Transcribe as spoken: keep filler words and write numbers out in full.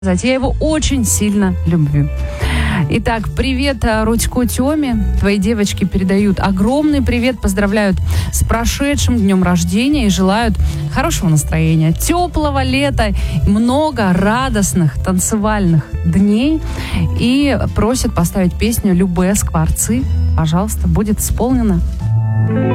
Я его очень сильно люблю. Итак, привет Рудьку Тёме. Твои девочки передают огромный привет, поздравляют с прошедшим днем рождения и желают хорошего настроения, теплого лета, много радостных танцевальных дней. И просят поставить песню «Любэ Скворцы». Пожалуйста, будет исполнено.